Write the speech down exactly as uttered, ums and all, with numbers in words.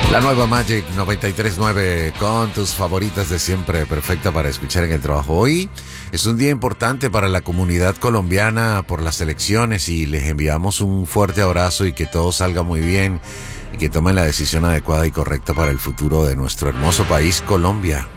La nueva Magic noventa y tres punto nueve con tus favoritas de siempre, perfecta para escuchar en el trabajo. Hoy es un día importante para la comunidad colombiana por las elecciones y les enviamos un fuerte abrazo y que todo salga muy bien y que tomen la decisión adecuada y correcta para el futuro de nuestro hermoso país, Colombia.